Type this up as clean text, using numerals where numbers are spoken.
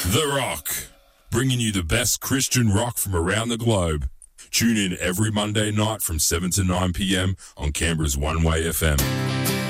The Rock, bringing you the best Christian rock from around the globe. Tune in every Monday night from 7 to 9 p.m. on Canberra's One Way FM.